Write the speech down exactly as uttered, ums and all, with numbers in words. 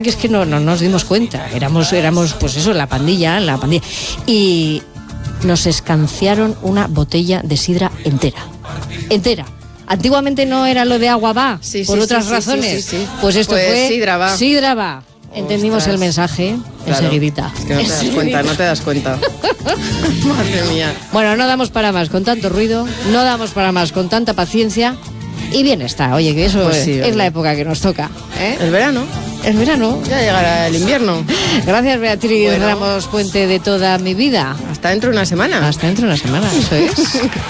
que es que no, no nos dimos cuenta. Éramos, éramos, pues eso, la pandilla, la pandilla. Y nos escanciaron una botella de sidra entera. Entera. Antiguamente no era lo de agua va, sí, por sí, otras sí, razones. Sí, sí, sí. Pues esto pues fue sidra va. Sidra va. Entendimos Ostras. el mensaje Claro. enseguidita. Es que no te das cuenta, no te das cuenta. Madre mía. Bueno, no damos para más con tanto ruido, no damos para más con tanta paciencia y bien está. Oye, que eso Pues sí, es oye. la época que nos toca. ¿eh? El verano. El verano. Ya llegará el invierno. Gracias, Beatriz Bueno. Ramos Puente, de toda mi vida. Hasta dentro de una semana. Hasta dentro de una semana, eso es.